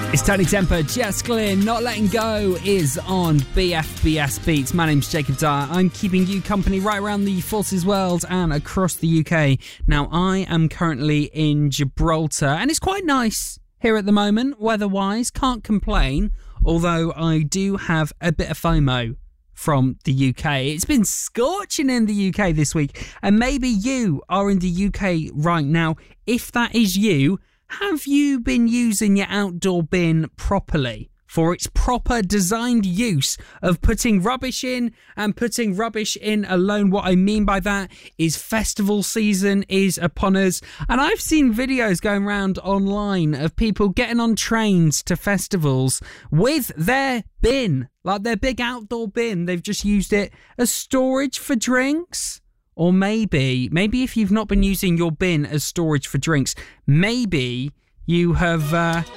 It's Tony Temper, Jess Glynn, Not Letting Go is on BFBS Beats. My name's Jacob Dyer. I'm keeping you company right around the Forces world and across the UK. Now, I am currently in Gibraltar, and it's quite nice here at the moment, weather-wise. Can't complain, although I do have a bit of FOMO from the UK. It's been scorching in the UK this week, and maybe you are in the UK right now. If that is you, have you been using your outdoor bin properly for its proper designed use of putting rubbish in and putting rubbish in alone? What I mean by that is festival season is upon us, and I've seen videos going around online of people getting on trains to festivals with their bin, like their big outdoor bin. They've just used it as storage for drinks. Or maybe if you've not been using your bin as storage for drinks, maybe you have